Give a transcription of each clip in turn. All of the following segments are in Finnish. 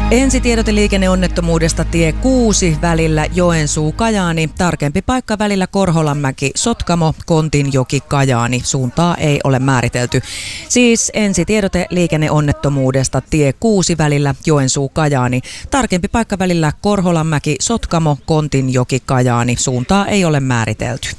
Ensitiedote liikenneonnettomuudesta tie 6 välillä Joensuu-Kajaani. Tarkempi paikka välillä Korholanmäki-Sotkamo, Kontinjoki-Kajaani. Suuntaa ei ole määritelty. Siis ensitiedote liikenneonnettomuudesta tie 6 välillä Joensuu-Kajaani. Tarkempi paikka välillä Korholanmäki-Sotkamo, Kontinjoki-Kajaani. Suuntaa ei ole määritelty.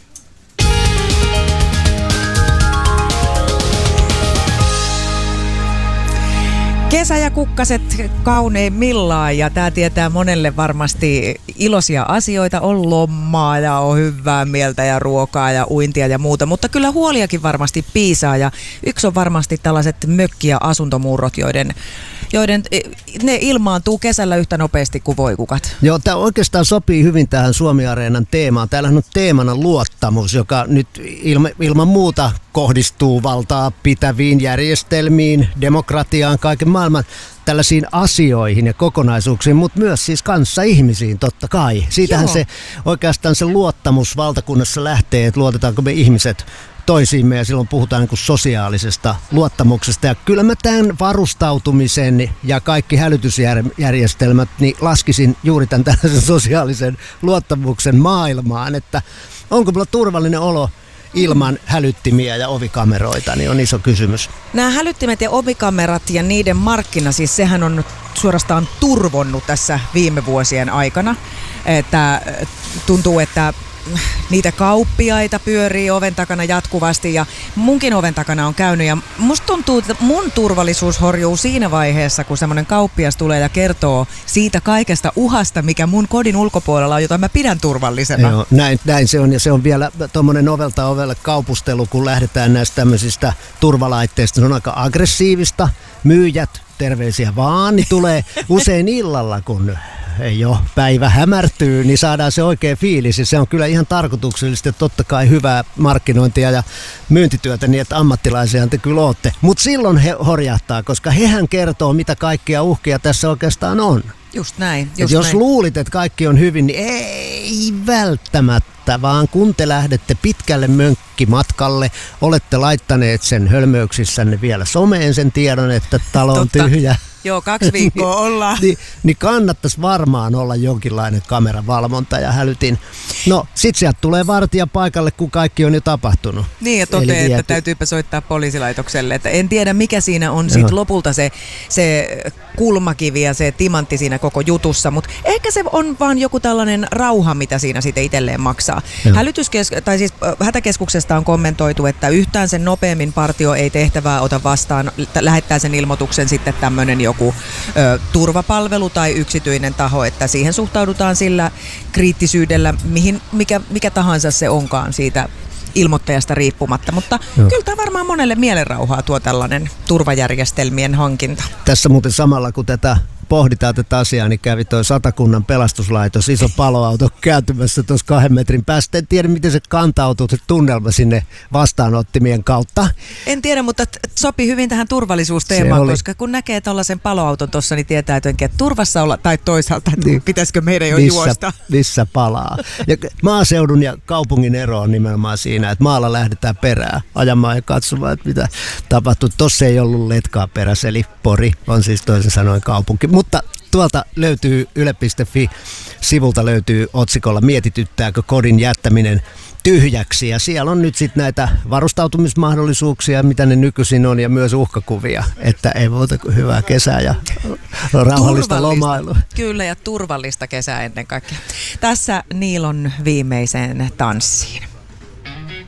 Kesä ja kukkaset kauneimmillaan ja tämä tietää monelle varmasti iloisia asioita. On lommaa ja on hyvää mieltä ja ruokaa ja uintia ja muuta, mutta kyllä huoliakin varmasti piisaa ja yksi on varmasti tällaiset mökki- ja asuntomurrot, joiden ne ilmaantuu kesällä yhtä nopeasti kuin voikukat. Joo, tämä oikeastaan sopii hyvin tähän Suomi-areenan teemaan. Täällähän on teemana luottamus, joka nyt ilman muuta kohdistuu valtaa pitäviin järjestelmiin, demokratiaan, kaiken maailman tällaisiin asioihin ja kokonaisuuksiin, mutta myös siis kanssaihmisiin totta kai. Siitähän se oikeastaan se luottamus valtakunnassa lähtee, että luotetaanko me ihmiset toisiimme ja silloin puhutaan niin kuin sosiaalisesta luottamuksesta. Ja kyllä mä tämän varustautumisen ja kaikki hälytysjärjestelmät niin laskisin juuri tämän tällaisen sosiaalisen luottamuksen maailmaan, että onko mulla turvallinen olo ilman hälyttimiä ja ovikameroita, niin on iso kysymys. Nämä hälyttimet ja ovikamerat ja niiden markkina, siis sehän on suorastaan turvonnut tässä viime vuosien aikana. Että tuntuu, että niitä kauppiaita pyörii oven takana jatkuvasti ja munkin oven takana on käynyt ja musta tuntuu, että mun turvallisuus horjuu siinä vaiheessa, kun semmoinen kauppias tulee ja kertoo siitä kaikesta uhasta, mikä mun kodin ulkopuolella on, jota mä pidän turvallisena. Joo, näin se on ja se on vielä tommonen ovelta ovelle kaupustelu, kun lähdetään näistä tämmöisistä turvalaitteista. Se on aika aggressiivista. Myyjät, terveisiä vaan, niin tulee usein illalla, kun ei ole päivä hämärtyy, niin saadaan se oikea fiilis. Ja se on kyllä ihan tarkoituksellisesti ja totta kai hyvää markkinointia ja myyntityötä niin, että ammattilaisia te kyllä ootte. Mutta silloin he horjahtaa, koska hehän kertoo, mitä kaikkia uhkia tässä oikeastaan on. Just näin. Jos luulit, että kaikki on hyvin, niin ei välttämättä, vaan kun te lähdette pitkälle mönkkimatkalle, olette laittaneet sen hölmöyksissänne vielä someen sen tiedon, että talo on tyhjä. Joo, 2 viikkoa ollaan. niin kannattaisi varmaan olla jonkinlainen kameravalvonta ja hälytin. No, sit sieltä tulee vartija paikalle, kun kaikki on jo tapahtunut. Niin, ja toteaa, että täytyypä soittaa poliisilaitokselle. Että en tiedä, mikä siinä on sit lopulta se kulmakivi ja se timantti siinä koko jutussa, mutta ehkä se on vaan joku tällainen rauha, mitä siinä sitten itselleen maksaa. Hätäkeskuksesta on kommentoitu, että yhtään sen nopeammin partio ei tehtävää ota vastaan, lähettää sen ilmoituksen sitten tämmöinen joku turvapalvelu tai yksityinen taho, että siihen suhtaudutaan sillä kriittisyydellä, mikä tahansa se onkaan siitä ilmoittajasta riippumatta, mutta kyllä tämä varmaan monelle mielenrauhaa tuo tällainen turvajärjestelmien hankinta. Tässä muuten samalla kun tätä pohditaan tätä asiaa, niin kävi toi Satakunnan pelastuslaitos, iso paloauto kääntymässä tuossa 2 metrin päästä. En tiedä, miten se kantautuu se tunnelma sinne vastaanottimien kautta. En tiedä, mutta sopii hyvin tähän turvallisuusteemaan, koska kun näkee tällaisen paloauton tuossa, niin tietää jotenkin, että turvassa olla, tai toisaalta, että pitäisikö meidän jo juosta. Missä palaa. Ja maaseudun ja kaupungin ero on nimenomaan siinä, että maalla lähdetään perään ajamaan ja katsomaan, että mitä tapahtuu. Tossa ei ollut letkaa perässä, eli Pori on siis toisin sanoen kaupunki. Mutta tuolta löytyy yle.fi-sivulta löytyy otsikolla mietityttääkö kodin jättäminen tyhjäksi. Ja siellä on nyt sitten näitä varustautumismahdollisuuksia, mitä ne nykyisin on, ja myös uhkakuvia, että ei muuta kuin hyvää kesää ja rauhallista lomailua. Kyllä, ja turvallista kesää ennen kaikkea. Tässä Niilon viimeiseen tanssiin.